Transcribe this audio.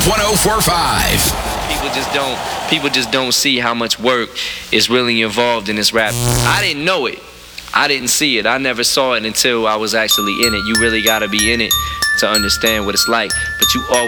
1045. People just don't see how much work is really involved in this rap. I didn't know it. I didn't see it. I never saw it until I was actually in it. You really gotta be in it to understand what it's like. But you always